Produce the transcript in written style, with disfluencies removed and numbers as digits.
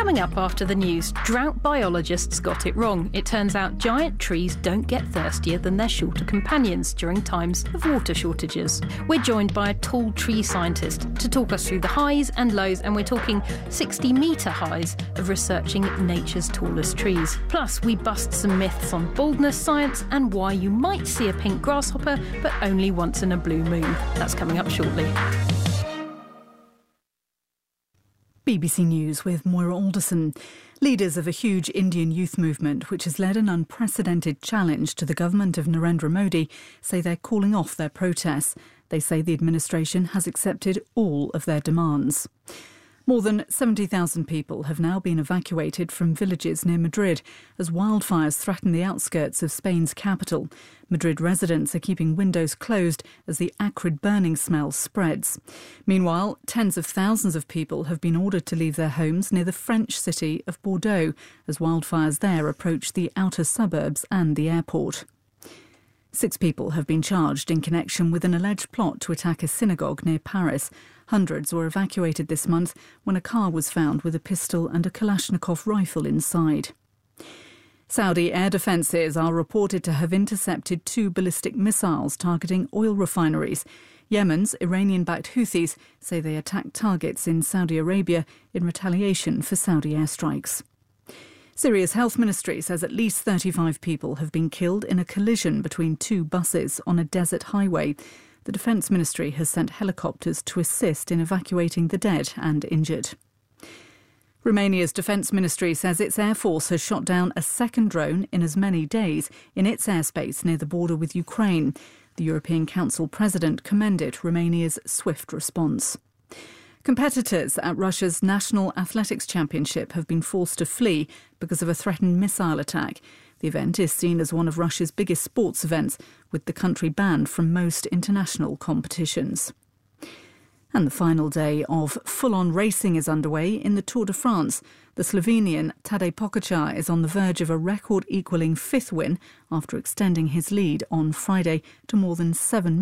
Coming up after the news, drought biologists got it wrong. It turns out giant trees don't get thirstier than their shorter companions during times of water shortages. We're joined by a tall tree scientist to talk us through the highs and lows, and we're talking 60-metre highs of researching nature's tallest trees. Plus, we bust some myths on baldness science and why you might see a pink grasshopper, but only once in a blue moon. That's coming up shortly. BBC News with Moira Alderson. Leaders of a huge Indian youth movement, which has led an unprecedented challenge to the government of Narendra Modi, say they're calling off their protests. They say the administration has accepted all of their demands. More than 70,000 people have now been evacuated from villages near Madrid as wildfires threaten the outskirts of Spain's capital. Madrid residents are keeping windows closed as the acrid burning smell spreads. Meanwhile, tens of thousands of people have been ordered to leave their homes near the French city of Bordeaux as wildfires there approach the outer suburbs and the airport. 6 people have been charged in connection with an alleged plot to attack a synagogue near Paris. Hundreds were evacuated this month when a car was found with a pistol and a Kalashnikov rifle inside. Saudi air defences are reported to have intercepted 2 ballistic missiles targeting oil refineries. Yemen's Iranian-backed Houthis say they attacked targets in Saudi Arabia in retaliation for Saudi airstrikes. Syria's health ministry says at least 35 people have been killed in a collision between 2 buses on a desert highway. The Defence Ministry has sent helicopters to assist in evacuating the dead and injured. Romania's Defence Ministry says its air force has shot down a second drone in as many days in its airspace near the border with Ukraine. The European Council President commended Romania's swift response. Competitors at Russia's National Athletics Championship have been forced to flee because of a threatened missile attack. The event is seen as one of Russia's biggest sports events, with the country banned from most international competitions. And the final day of full-on racing is underway in the Tour de France. The Slovenian Tadej Pogačar is on the verge of a record-equalling 5th win after extending his lead on Friday to more than 7